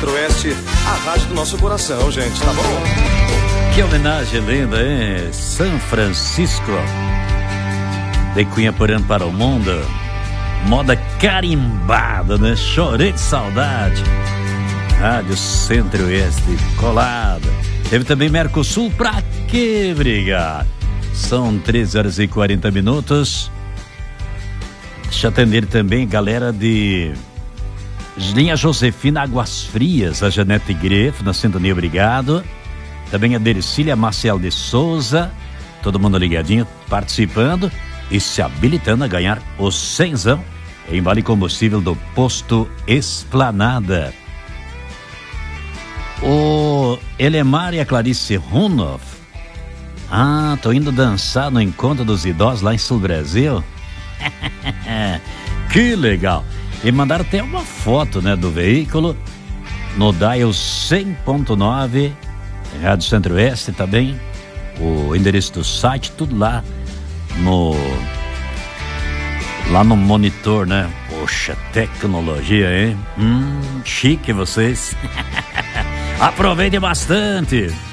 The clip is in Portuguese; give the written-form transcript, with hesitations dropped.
Centro-Oeste, a rádio do nosso coração, gente, tá bom? Que homenagem linda, hein? São Francisco, de Cunhaporã para o mundo. Moda carimbada, né? Chorei de saudade. Rádio Centro-Oeste colada. Teve também Mercosul, pra que brigar? São 13h40. Deixa eu atender também galera de Linha Josefina Águas Frias, a Janete Grefo na sintonia, obrigado. Também a Dercília Marcial de Souza, todo mundo ligadinho, participando e se habilitando a ganhar o 100zão em vale combustível do Posto Esplanada. O Elemar e a Clarice Runoff. Tô indo dançar no encontro dos idosos lá em Sul Brasil. Que legal. E mandaram até uma foto, né, do veículo no dial 100.9 Rádio Centro-Oeste, tá bem? O endereço do site, tudo lá no monitor, né? Poxa, tecnologia, hein? Chique vocês. Aproveitem bastante.